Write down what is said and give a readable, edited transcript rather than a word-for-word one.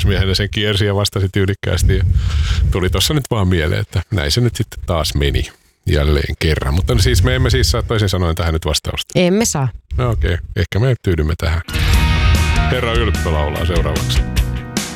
herrasmiehenä sen kiersi ja vastasi tyylikkäästi. Ja tuli tuossa nyt vaan mieleen, että näin se nyt sitten taas meni jälleen kerran. Mutta siis me emme siis saa toisin sanoen tähän nyt vastausta. Emme saa. No okei, ehkä me tyydymme tähän. Herra Ylppö laulaa seuraavaksi.